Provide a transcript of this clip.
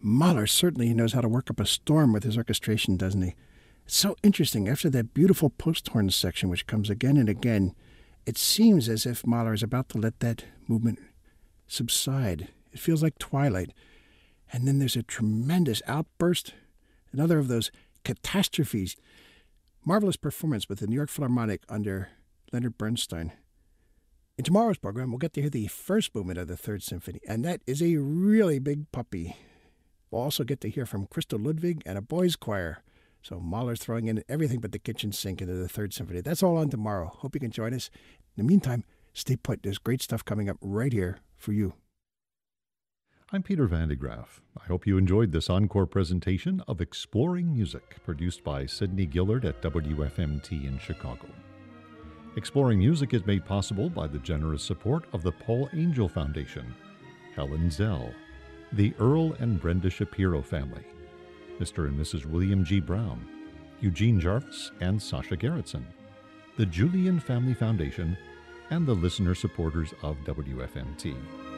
Mahler certainly knows how to work up a storm with his orchestration, doesn't he? It's so interesting. After that beautiful post-horn section, which comes again and again, it seems as if Mahler is about to let that movement subside. It feels like twilight. And then there's a tremendous outburst, another of those catastrophes. Marvelous performance with the New York Philharmonic under Leonard Bernstein. In tomorrow's program, we'll get to hear the first movement of the Third Symphony, and that is a really big puppy. We'll also get to hear from Crystal Ludwig and a boys' choir. So Mahler's throwing in everything but the kitchen sink into the Third Symphony. That's all on tomorrow. Hope you can join us. In the meantime, stay put. There's great stuff coming up right here for you. I'm Peter Van de Graaf. I hope you enjoyed this encore presentation of Exploring Music, produced by Sidney Gillard at WFMT in Chicago. Exploring Music is made possible by the generous support of the Paul Angel Foundation, Helen Zell, the Earl and Brenda Shapiro family, Mr. and Mrs. William G. Brown, Eugene Jarvis and Sasha Gerritsen, the Julian Family Foundation, and the listener supporters of WFMT.